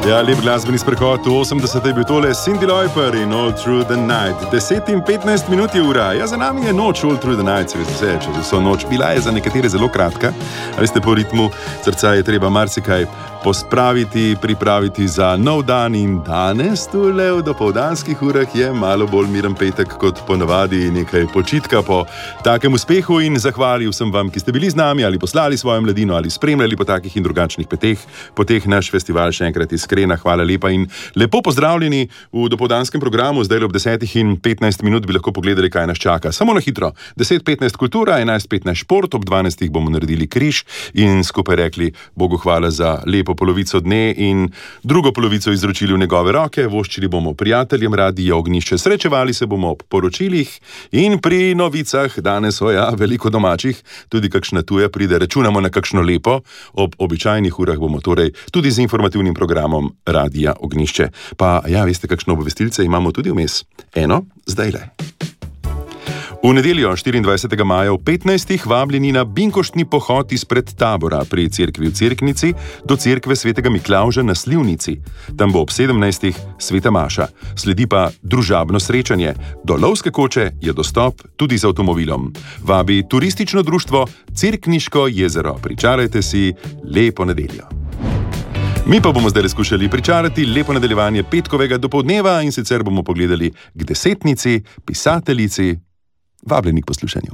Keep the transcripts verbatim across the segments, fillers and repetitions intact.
Ja, lep glasbeni sprehod v osemdesete je bil tole Cyndi Lauper in All Through the Night. deset in petnajst minut je ura. Ja, za nami je noč All Through the Night, se vse, če so noč. Bila je za nekatere zelo kratka, a veste, po ritmu srca je treba marsikaj pospraviti, pripraviti za nov dan in danes tule v dopoldanskih urah je malo bolj miren petek kot ponavadi, nekaj počitka po takem uspehu in zahvali vsem vam, ki ste bili z nami ali poslali svojo mladino ali spremljali po takih in drugačnih peteh, po teh naš festival še enkrat iskrena, hvala lepa in lepo pozdravljeni v dopoldanskem programu. Zdaj ob desetih in petnajst minut bi lahko pogledali, kaj nas čaka. Samo na hitro. deset petnajst kultura, enajst petnajst šport, ob dvanajstih bomo naredili križ in skupaj rekli Bogu hvala za lepo polovico dne in drugo polovico izročili v njegove roke. Voščili bomo prijateljem Radia Ognjišče, srečevali se bomo ob poročilih in pri novicah. Danes, oja, veliko domačih, tudi kakšna tuja pride, računamo na kakšno lepo. Ob običajnih urah bomo torej tudi z informativnim programom Radia Ognjišče. Pa ja, veste, kakšno obvestilce imamo tudi vmes. Eno, zdajle. V nedeljo štiriindvajsetega maja ob petnajstih vabljeni na binkoštni pohod izpred tabora pri cerkvi v Cerknici do cerkve svetega Miklavža na Slivnici. Tam bo ob sedemnajstih sveta maša. Sledi pa družabno srečanje. Do lovske koče je dostop tudi z avtomobilom. Vabi turistično društvo Cerkniško jezero. Pričarajte si lepo nedeljo. Mi pa bomo zdaj skušali pričarati lepo nadaljevanje petkovega dopoldneva in sicer bomo pogledali k desetnici, pisateljici. Vabljeni k poslušanju.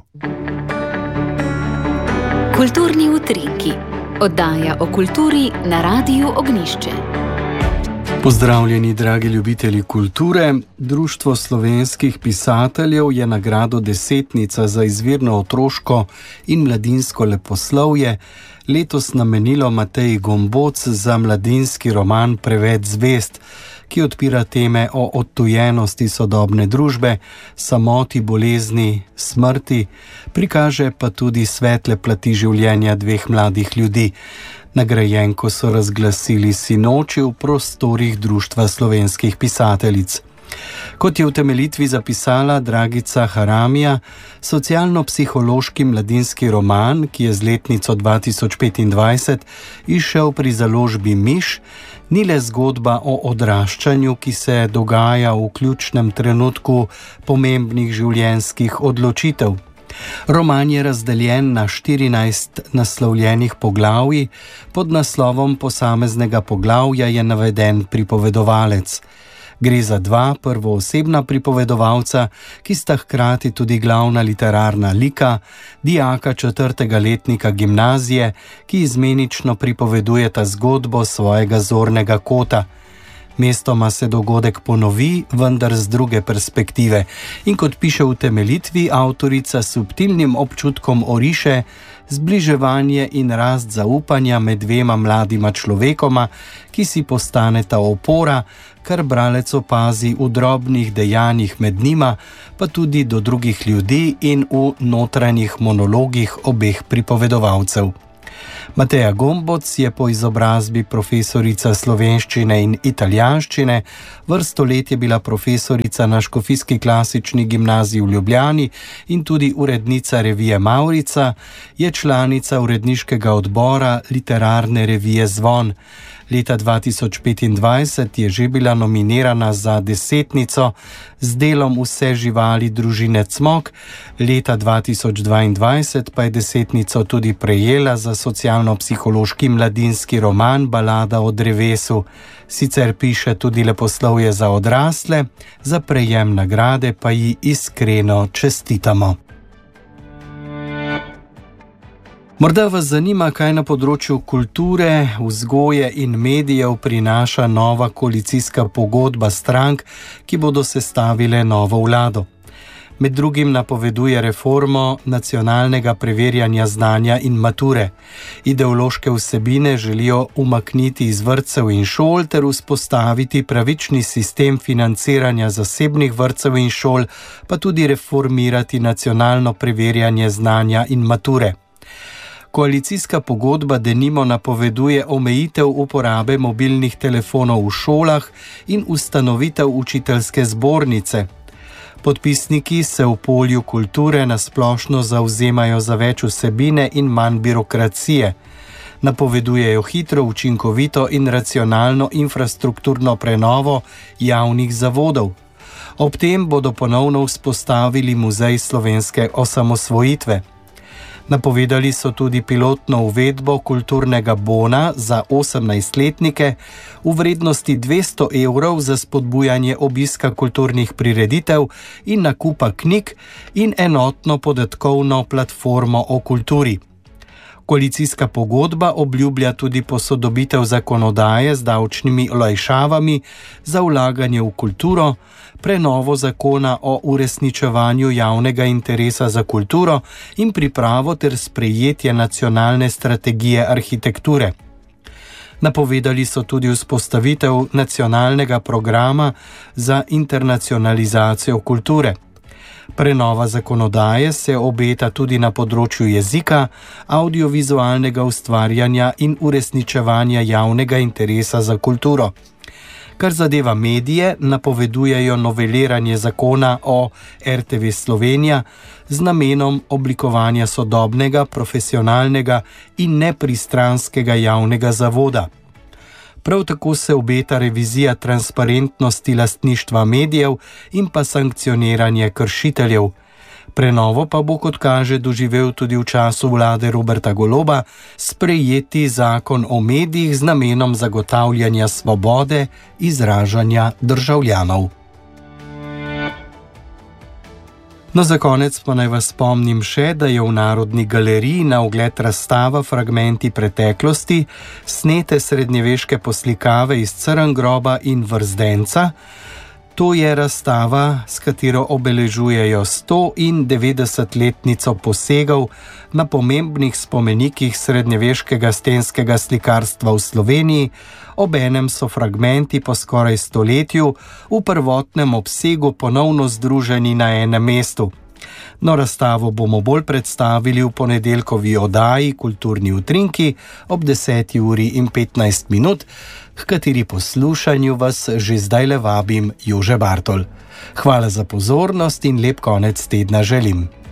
Kulturni utrinki. Oddaja o kulturi na Radiu Ognjišče. Pozdravljeni, dragi ljubitelji kulture. Društvo slovenskih pisateljev je nagrado Desetnica za izvirno otroško in mladinsko leposlovje letos namenilo Mateji Gomboc za mladinski roman Preveč zvezd, ki odpira teme o odtujenosti sodobne družbe, samoti, bolezni, smrti, prikaže pa tudi svetle plati življenja dveh mladih ljudi. Nagrajenko so razglasili sinoči v prostorih Društva slovenskih pisateljic. Kot je v utemeljitvi zapisala Dragica Haramija, socialno-psihološki mladinski roman, ki je z letnico dva tisoč petindvajset izšel pri založbi Miš, ni le zgodba o odraščanju, ki se dogaja v ključnem trenutku pomembnih življenjskih odločitev. Roman je razdeljen na štirinajst naslovljenih poglavij, pod naslovom posameznega poglavja je naveden pripovedovalec. Gre za dva prvoosebna pripovedovalca, ki sta hkrati tudi glavna literarna lika, dijaka četrtega letnika gimnazije, ki izmenično pripovedujeta zgodbo svojega zornega kota. Mestoma se dogodek ponovi, vendar z druge perspektive. In kot piše v utemeljitvi, avtorica s subtilnim občutkom oriše zbliževanje in rast zaupanja med dvema mladima človekoma, ki si postaneta opora, kar bralec opazi v drobnih dejanjih med njima, pa tudi do drugih ljudi in v notranjih monologih obeh pripovedovalcev. Mateja Gomboc je po izobrazbi profesorica slovenščine in italijanščine, vrsto let je bila profesorica na Škofijski klasični gimnaziji v Ljubljani in tudi urednica revije Mavrica, je članica uredniškega odbora literarne revije Zvon. Leta dva tisoč petindvajset je že bila nominirana za Desetnico z delom Vse živali družine Cmok, leta dva tisoč dvaindvajset pa je Desetnico tudi prejela za socialno-psihološki mladinski roman Balada o drevesu. Sicer piše tudi leposlovje za odrasle, za prejem nagrade pa ji iskreno čestitamo. Morda vas zanima, kaj na področju kulture, vzgoje in medijev prinaša nova koalicijska pogodba strank, ki bodo sestavile novo vlado. Med drugim napoveduje reformo nacionalnega preverjanja znanja in mature. Ideološke vsebine želijo umakniti iz vrtcev in šol ter vzpostaviti pravični sistem financiranja zasebnih vrtcev in šol, pa tudi reformirati nacionalno preverjanje znanja in mature. Koalicijska pogodba denimo napoveduje omejitev uporabe mobilnih telefonov v šolah in ustanovitev učiteljske zbornice. Podpisniki se v polju kulture nasplošno zavzemajo za več vsebine in manj birokracije. Napovedujejo hitro, učinkovito in racionalno infrastrukturno prenovo javnih zavodov. Ob tem bodo ponovno vzpostavili Muzej slovenske osamosvojitve. Napovedali so tudi pilotno uvedbo kulturnega bona za osemnajstletnike v vrednosti dvesto evrov za spodbujanje obiska kulturnih prireditev in nakupa knjig in enotno podatkovno platformo o kulturi. Koalicijska pogodba obljublja tudi posodobitev zakonodaje z davčnimi olajšavami za vlaganje v kulturo, prenovo zakona o uresničevanju javnega interesa za kulturo in pripravo ter sprejetje nacionalne strategije arhitekture. Napovedali so tudi vzpostavitev nacionalnega programa za internacionalizacijo kulture. Prenova zakonodaje se obeta tudi na področju jezika, audiovizualnega ustvarjanja in uresničevanja javnega interesa za kulturo. Kar zadeva medije, napovedujejo noveliranje zakona o er te ve Slovenija z namenom oblikovanja sodobnega, profesionalnega in nepristranskega javnega zavoda. Prav tako se obeta revizija transparentnosti lastništva medijev in pa sankcioniranje kršiteljev. Prenovo pa bo, kot kaže, doživel tudi v času vlade Roberta Goloba sprejeti zakon o medijih z namenom zagotavljanja svobode izražanja državljanov. No, za konec pa naj vas spomnim še, da je v Narodni galeriji na ogled razstava Fragmenti preteklosti, snete srednjeveške poslikave iz Crngroba in Vrzdenca. To je razstava, s katero obeležujejo sto devetdesetletnico posegov na pomembnih spomenikih srednjeveškega stenskega slikarstva v Sloveniji, obenem so fragmenti po skoraj stoletju v prvotnem obsegu ponovno združeni na enem mestu. No, razstavo bomo bolj predstavili v ponedeljkovi oddaji Kulturni utrinki ob deseti uri in petnajst minut, h kateri poslušanju vas že zdajle vabim Jože Bartol. Hvala za pozornost in lep konec tedna želim.